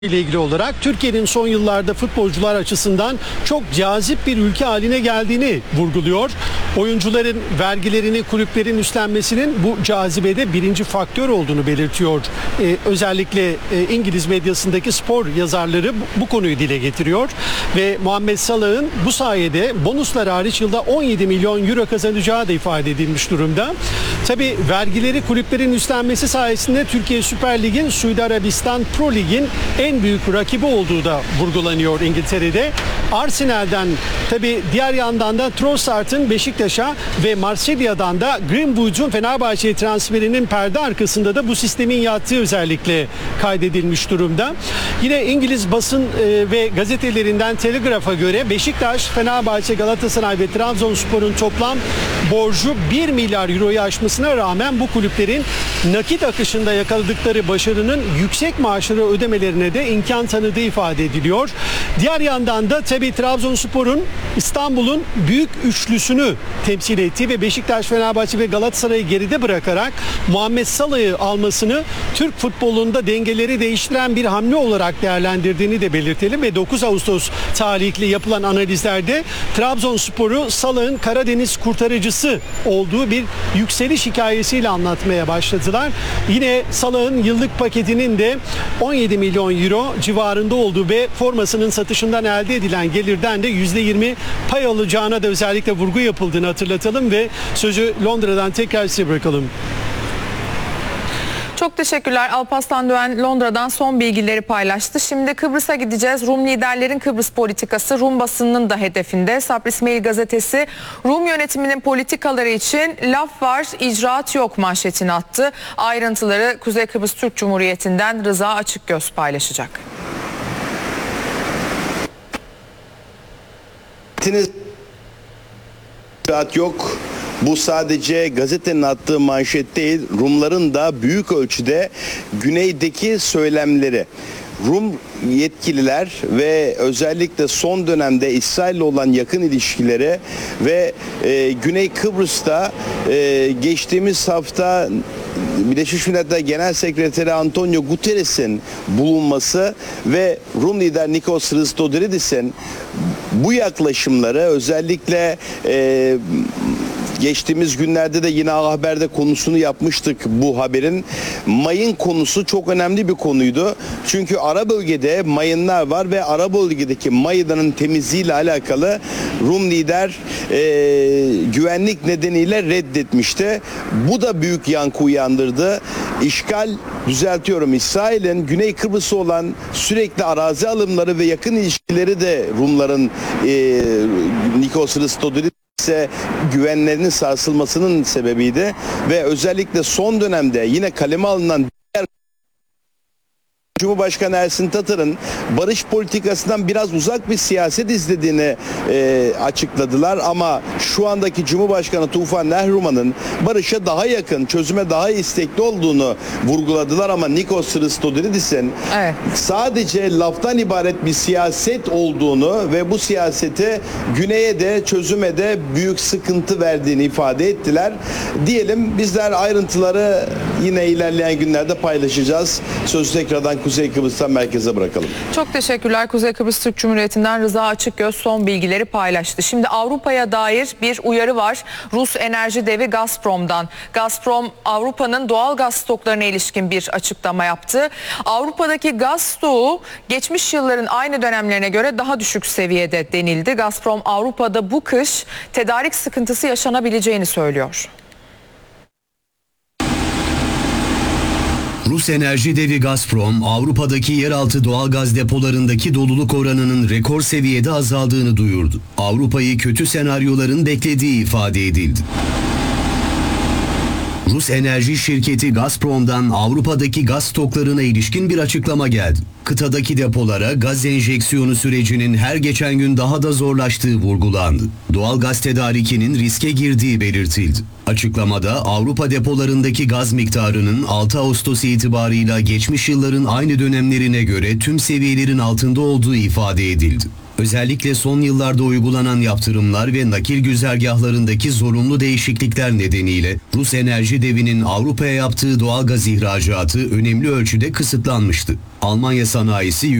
ile ilgili olarak Türkiye'nin son yıllarda futbolcular açısından çok cazip bir ülke haline geldiğini vurguluyor. Oyuncuların vergilerini kulüplerin üstlenmesinin bu cazibede birinci faktör olduğunu belirtiyor. Özellikle İngiliz medyasındaki spor yazarları bu konuyu dile getiriyor ve Muhammed Salah'ın bu sayede bonuslar hariç yılda 17 milyon euro kazanacağı da ifade edilmiş durumda. Tabii vergileri kulüplerin üstlenmesi sayesinde Türkiye Süper Lig'in Suudi Arabistan Pro Lig'in en büyük rakibi olduğu da vurgulanıyor İngiltere'de. Arsenal'den tabii diğer yandan da Trossard'ın Beşiktaş'a ve Marsilya'dan da Greenwood'un Fenerbahçe'ye transferinin perde arkasında da bu sistemin yattığı özellikle kaydedilmiş durumda. Yine İngiliz basın ve gazetelerinden Telegraph'a göre Beşiktaş, Fenerbahçe, Galatasaray ve Trabzonspor'un toplam borcu 1 milyar euroyu aşmasına rağmen bu kulüplerin nakit akışında yakaladıkları başarının yüksek maaşları ödemelerine de imkan tanıdığı ifade ediliyor. Diğer yandan da tabii Trabzonspor'un İstanbul'un büyük üçlüsünü temsil ettiği ve Beşiktaş, Fenerbahçe ve Galatasaray'ı geride bırakarak Muhammed Salah'ı almasını Türk futbolunda dengeleri değiştiren bir hamle olarak değerlendirdiğini de belirtelim ve 9 Ağustos tarihli yapılan analizlerde Trabzonspor'u Salah'ın Karadeniz kurtarıcısı olduğu bir yükseliş hikayesiyle anlatmaya başladılar. Yine Salah'ın yıllık paketinin de 17 milyon euro civarında olduğu ve formasının satışından elde edilen gelirden de %20 pay alacağına da özellikle vurgu yapıldığını hatırlatalım ve sözü Londra'dan tekrar size bırakalım. Çok teşekkürler. Alparslan Doğan Londra'dan son bilgileri paylaştı. Şimdi Kıbrıs'a gideceğiz. Rum liderlerin Kıbrıs politikası Rum basınının da hedefinde. Sabah İsmail gazetesi Rum yönetiminin politikaları için laf var, icraat yok manşetini attı. Ayrıntıları Kuzey Kıbrıs Türk Cumhuriyeti'nden Rıza Açıkgöz paylaşacak. İcraat yok. Bu sadece gazetenin attığı manşet değil, Rumların da büyük ölçüde güneydeki söylemleri. Rum yetkililer ve özellikle son dönemde İsrail'le olan yakın ilişkileri ve Güney Kıbrıs'ta geçtiğimiz hafta Birleşmiş Milletler Genel Sekreteri Antonio Guterres'in bulunması ve Rum lider Nikos Christodoulidis'in bu yaklaşımları özellikle geçtiğimiz günlerde de yine Haber'de konusunu yapmıştık bu haberin. Mayın konusu çok önemli bir konuydu. Çünkü ara bölgede mayınlar var ve ara bölgedeki mayınların temizliğiyle alakalı Rum lider güvenlik nedeniyle reddetmişti. Bu da büyük yankı uyandırdı. İsrail'in Güney Kıbrıs'a olan sürekli arazi alımları ve yakın ilişkileri de Rumların Nikos Christodoulidis ise güvenlerinin sarsılmasının sebebiydi ve özellikle son dönemde yine kaleme alınan diğer Cumhurbaşkanı Ersin Tatar'ın barış politikasından biraz uzak bir siyaset izlediğini açıkladılar ama şu andaki Cumhurbaşkanı Tufan Nehruman'ın barışa daha yakın, çözüme daha istekli olduğunu vurguladılar ama Nikos Christodoulidis'in sadece laftan ibaret bir siyaset olduğunu ve bu siyaseti güneye de çözüme de büyük sıkıntı verdiğini ifade ettiler. Diyelim bizler ayrıntıları yine ilerleyen günlerde paylaşacağız. Sözü tekrardan Kuzey Kıbrıs'tan merkeze bırakalım. Çok teşekkürler. Kuzey Kıbrıs Türk Cumhuriyeti'nden Rıza Açıkgöz son bilgileri paylaştı. Şimdi Avrupa'ya dair bir uyarı var. Rus enerji devi Gazprom'dan. Gazprom Avrupa'nın doğal gaz stoklarına ilişkin bir açıklama yaptı. Avrupa'daki gaz stoğu geçmiş yılların aynı dönemlerine göre daha düşük seviyede denildi. Gazprom Avrupa'da bu kış tedarik sıkıntısı yaşanabileceğini söylüyor. Rus enerji devi Gazprom, Avrupa'daki yeraltı doğalgaz depolarındaki doluluk oranının rekor seviyede azaldığını duyurdu. Avrupa'yı kötü senaryoların beklediği ifade edildi. Rus enerji şirketi Gazprom'dan Avrupa'daki gaz stoklarına ilişkin bir açıklama geldi. Kıtadaki depolara gaz enjeksiyonu sürecinin her geçen gün daha da zorlaştığı vurgulandı. Doğal gaz tedarikinin riske girdiği belirtildi. Açıklamada Avrupa depolarındaki gaz miktarının 6 Ağustos itibarıyla geçmiş yılların aynı dönemlerine göre tüm seviyelerin altında olduğu ifade edildi. Özellikle son yıllarda uygulanan yaptırımlar ve nakil güzergahlarındaki zorunlu değişiklikler nedeniyle Rus enerji devinin Avrupa'ya yaptığı doğalgaz ihracatı önemli ölçüde kısıtlanmıştı. Almanya sanayisi